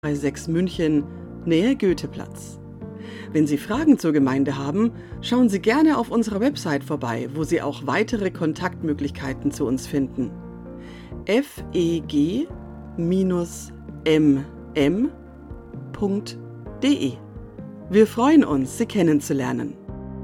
6 München, Nähe Goetheplatz. Wenn Sie Fragen zur Gemeinde haben, schauen Sie gerne auf unserer Website vorbei, wo Sie auch weitere Kontaktmöglichkeiten zu uns finden. feg-mm.de. Wir freuen uns, Sie kennenzulernen.